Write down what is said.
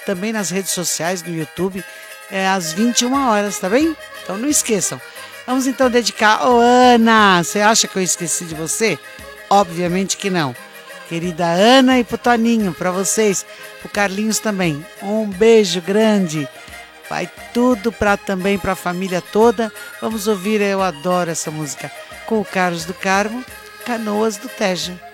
também nas redes sociais, no YouTube, às 21 horas, tá bem? Então não esqueçam. Vamos então dedicar. Ô Ana, você acha que eu esqueci de você? Obviamente que não. Querida Ana e pro Toninho, pra vocês, pro Carlinhos também. Um beijo grande. Vai tudo também pra família toda. Vamos ouvir, eu adoro essa música, com o Carlos do Carmo, Canoas do Tejo.